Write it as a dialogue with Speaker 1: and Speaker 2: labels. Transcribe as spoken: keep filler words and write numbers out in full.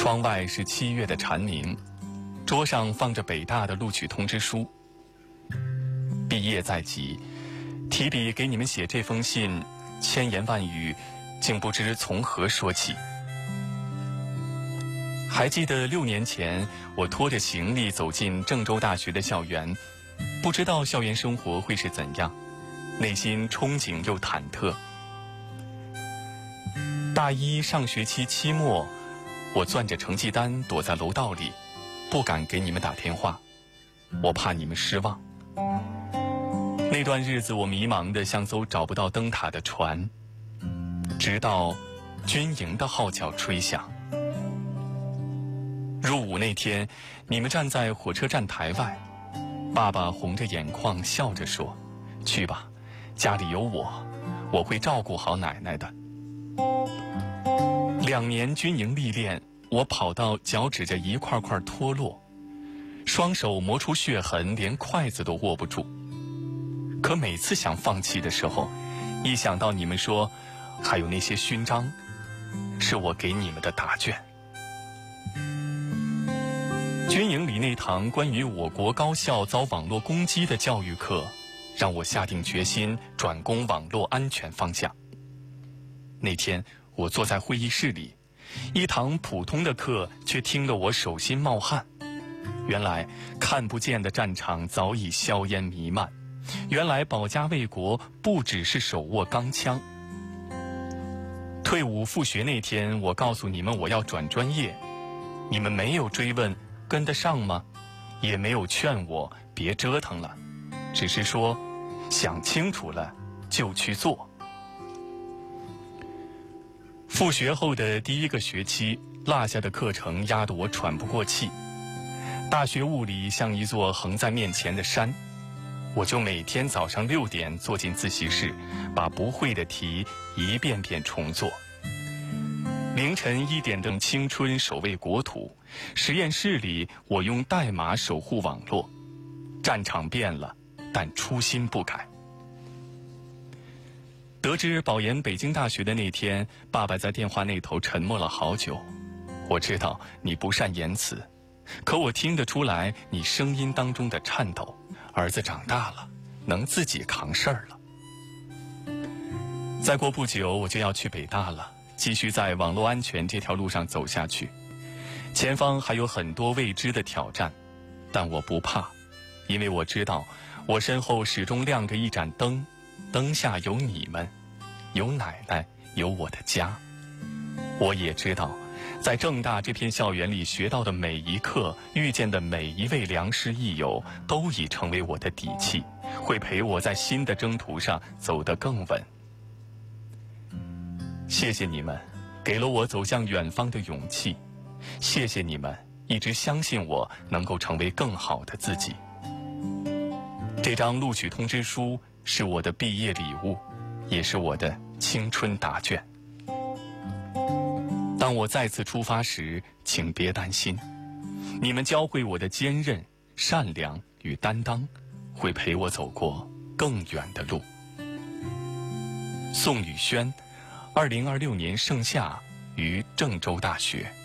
Speaker 1: 窗外是七月的蝉鸣，桌上放着北大的录取通知书。毕业在即，提笔给你们写这封信，千言万语，竟不知从何说起。还记得六年前，我拖着行李走进郑州大学的校园，不知道校园生活会是怎样，内心憧憬又忐忑。大一上学期期末，我攥着成绩单躲在楼道里，不敢给你们打电话，我怕你们失望。那段日子我迷茫得像艘找不到灯塔的船，直到军营的号角吹响。入伍那天，你们站在火车站台外，爸爸红着眼眶笑着说：“去吧，家里有我，我会照顾好奶奶的。”两年军营历练，我跑到脚趾着一块块脱落，双手磨出血痕，连筷子都握不住。可每次想放弃的时候，一想到你们说还有那些勋章是我给你们的答卷。军营里那堂关于我国高校遭网络攻击的教育课，让我下定决心转攻网络安全方向。那天我坐在会议室里，一堂普通的课却听得我手心冒汗。原来看不见的战场早已硝烟弥漫，原来保家卫国不只是手握钢枪。退伍复学那天，我告诉你们我要转专业，你们没有追问跟得上吗？也没有劝我别折腾了，只是说想清楚了就去做。复学后的第一个学期，落下的课程压得我喘不过气。大学物理像一座横在面前的山，我就每天早上六点坐进自习室，把不会的题一遍遍重做。凌晨一点的青春守卫国土，实验室里我用代码守护网络。战场变了，但初心不改。得知保研北京大学的那天，爸爸在电话那头沉默了好久。我知道你不善言辞，可我听得出来你声音当中的颤抖。儿子长大了，能自己扛事儿了。再过不久我就要去北大了，继续在网络安全这条路上走下去。前方还有很多未知的挑战，但我不怕，因为我知道我身后始终亮着一盏灯，灯下有你们，有奶奶，有我的家。我也知道，在正大这片校园里学到的每一课，遇见的每一位良师益友，都已成为我的底气，会陪我在新的征途上走得更稳。谢谢你们，给了我走向远方的勇气。谢谢你们，一直相信我能够成为更好的自己。这张录取通知书是我的毕业礼物，也是我的青春答卷。当我再次出发时，请别担心，你们教会我的坚韧、善良与担当，会陪我走过更远的路。宋宇轩，二零二六年盛夏于郑州大学。